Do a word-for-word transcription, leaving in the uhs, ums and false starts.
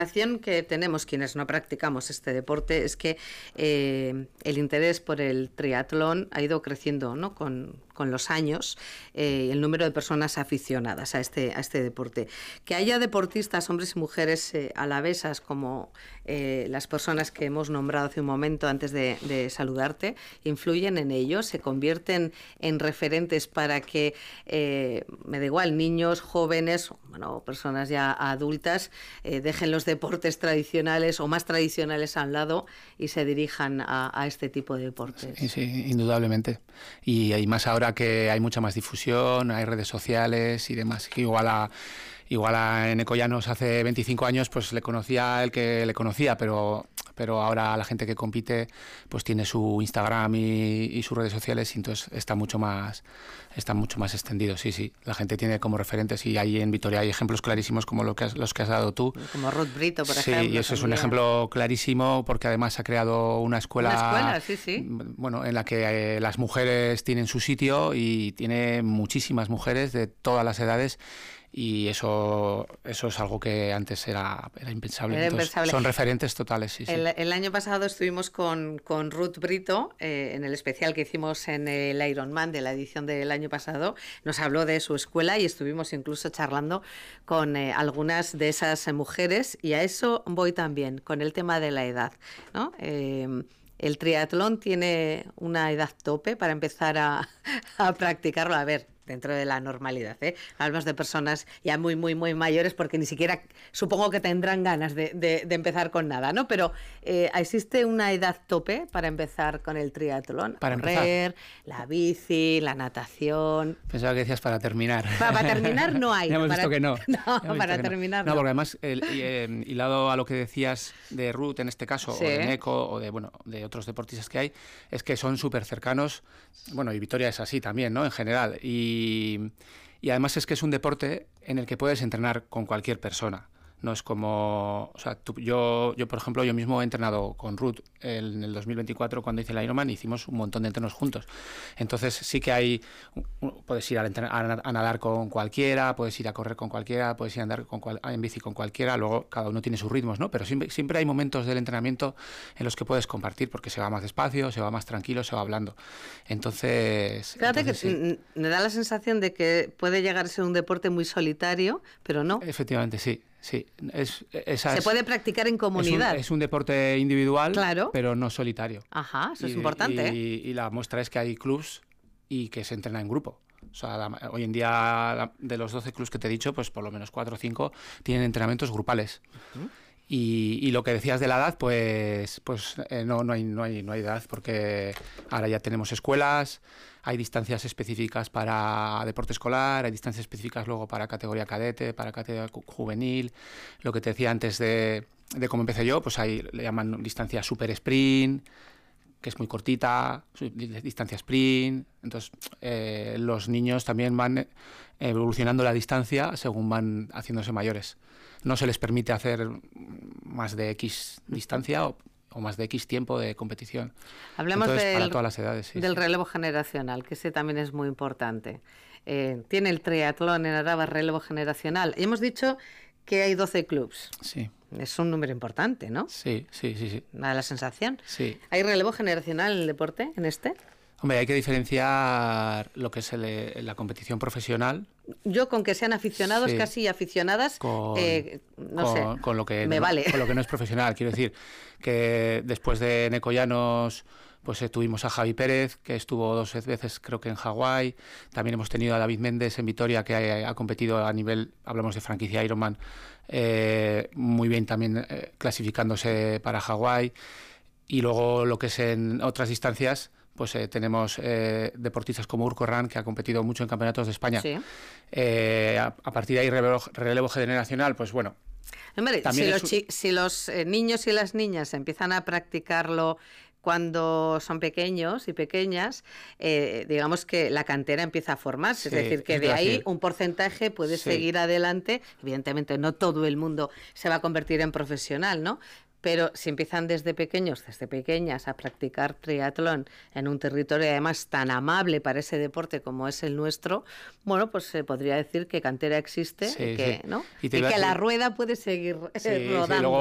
Que tenemos quienes no practicamos este deporte es que eh, el interés por el triatlón ha ido creciendo, ¿no? con, con los años, eh, el número de personas aficionadas a este, a este deporte. Que haya deportistas, hombres y mujeres eh, alavesas, como eh, las personas que hemos nombrado hace un momento antes de, de saludarte, influyen en ello, se convierten en referentes para que, eh, me da igual, niños, jóvenes, bueno, personas ya adultas, eh, dejen los deportes tradicionales o más tradicionales al lado y se dirijan a, a este tipo de deportes. Sí, sí, indudablemente. Y, y más ahora que hay mucha más difusión, hay redes sociales y demás. Igual a, igual a Eneko Llanos hace veinticinco años pues le conocía el que le conocía, pero... pero ahora la gente que compite pues tiene su Instagram y, y sus redes sociales y entonces está mucho más está mucho más extendido, sí, sí. La gente tiene como referentes y ahí en Vitoria hay ejemplos clarísimos como lo que has, los que has dado tú. Como Ruth Brito, por sí, ejemplo. Sí, y eso es un ejemplo clarísimo porque además ha creado una escuela, una escuela sí, sí. Bueno, en la que eh, las mujeres tienen su sitio y tiene muchísimas mujeres de todas las edades. Y eso eso es algo que antes era, era impensable. Era Entonces, impensable. Son referentes totales, sí, sí. El, el año pasado estuvimos con, con Ruth Brito eh, en el especial que hicimos en el Ironman de la edición del año pasado. Nos habló de su escuela y estuvimos incluso charlando con eh, algunas de esas eh, mujeres, y a eso voy también, con el tema de la edad, ¿no? Eh, el triatlón tiene una edad tope para empezar a, a practicarlo. A ver, dentro de la normalidad, ¿eh? Hablamos de personas ya muy, muy, muy mayores porque ni siquiera supongo que tendrán ganas de, de, de empezar con nada, ¿no? Pero eh, ¿existe una edad tope para empezar con el triatlón? Para correr, empezar. La bici, la natación... Pensaba que decías para terminar. Para, para terminar no hay. Ya hemos para, visto que no. No, para que terminar no. no. No, porque además, el, eh, hilado a lo que decías de Ruth en este caso, sí. o de Eneko, o de, bueno, de otros deportistas que hay, es que son súper cercanos. Bueno, y Vitoria es así también, ¿no? En general. Y... Y además es que es un deporte en el que puedes entrenar con cualquier persona. No es como... O sea, tú, yo, yo, por ejemplo, yo mismo he entrenado con Ruth en el dos mil veinticuatro cuando hice el Ironman, hicimos un montón de entrenos juntos. Entonces sí que hay... Puedes ir a, a, a nadar con cualquiera, puedes ir a correr con cualquiera, puedes ir a andar con cual, en bici con cualquiera, luego cada uno tiene sus ritmos, ¿no? Pero siempre, siempre hay momentos del entrenamiento en los que puedes compartir, porque se va más despacio, se va más tranquilo, se va hablando. Entonces... Fíjate entonces, que sí. Me da la sensación de que puede llegar a ser un deporte muy solitario, pero no. Efectivamente, sí. Sí, es, esa se es, puede practicar en comunidad. Es un, es un deporte individual, claro. pero no solitario. Ajá, eso y, es importante. Y, y la muestra es que hay clubs y que se entrena en grupo. O sea, la, hoy en día la, de los doce clubs que te he dicho, pues por lo menos cuatro o cinco tienen entrenamientos grupales. Uh-huh. Y, y lo que decías de la edad, pues, pues eh, no, no, hay, no, hay, no hay edad, porque ahora ya tenemos escuelas, hay distancias específicas para deporte escolar, hay distancias específicas luego para categoría cadete, para categoría juvenil. Lo que te decía antes de, de cómo empecé yo, pues ahí le llaman distancia super sprint, que es muy cortita, distancia sprint. Entonces eh, los niños también van evolucionando la distancia según van haciéndose mayores. No se les permite hacer más de X distancia o, o más de X tiempo de competición. Hablemos Entonces, del, para todas las edades, sí, del sí. relevo generacional, que ese también es muy importante. Eh, tiene el triatlón en Araba relevo generacional. Y hemos dicho que hay doce clubs. Sí. Es un número importante, ¿no? Sí, sí, sí, sí. ¿Me da la sensación? Sí. ¿Hay relevo generacional en el deporte, en este? Hombre, hay que diferenciar lo que es el, la competición profesional. Yo con que sean aficionados, sí. casi aficionadas, con, eh, no con, sé, con lo que me no, vale. Con lo que no es profesional. Quiero decir que después de Eneko Llanos, pues eh, tuvimos a Javi Pérez, que estuvo dos veces creo que en Hawái. También hemos tenido a David Méndez en Vitoria, que ha, ha competido a nivel, hablamos de franquicia Ironman, eh, muy bien también eh, clasificándose para Hawái. Y luego lo que es en otras distancias, pues eh, tenemos eh, deportistas como Urko Ran, que ha competido mucho en campeonatos de España. Sí. Eh, a, a partir de ahí, relevo, relevo generacional, pues bueno. Hombre, si, es... los chi- si los eh, niños y las niñas empiezan a practicarlo cuando son pequeños y pequeñas, eh, digamos que la cantera empieza a formarse, Sí, es decir, que es de ahí decir, un porcentaje puede sí. seguir adelante. Evidentemente no todo el mundo se va a convertir en profesional, ¿no? Pero si empiezan desde pequeños, desde pequeñas, a practicar triatlón en un territorio además tan amable para ese deporte como es el nuestro, bueno, pues se podría decir que cantera existe Sí, y que, sí. ¿no? Y te y iba a que la decir- rueda puede seguir eh, Sí, sí, rodando. luego